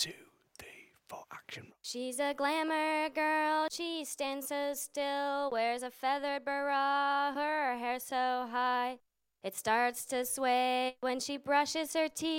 2, 3, 4, action. She's a glamour girl, she stands so still, wears a feathered bra, her hair so high. It starts to sway when she brushes her teeth.